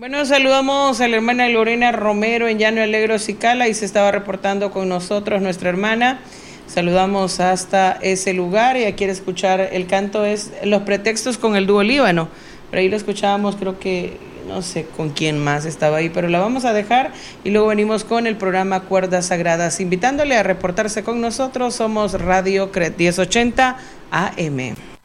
Bueno, saludamos a la hermana Lorena Romero en Llano Alegre, Cicala, y se estaba reportando con nosotros nuestra hermana. Saludamos hasta ese lugar y ella quiere escuchar el canto, es Los Pretextos con el dúo Líbano. Por ahí lo escuchábamos, creo que no sé con quién más estaba ahí, pero la vamos a dejar y luego venimos con el programa Cuerdas Sagradas, invitándole a reportarse con nosotros. Somos Radio CRET 1080 AM.